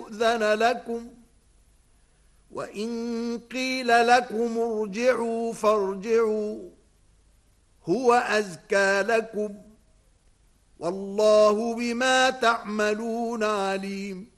يؤذن لكم وإن قيل لكم ارجعوا فارجعوا هو أزكى لكم والله بما تعملون عليم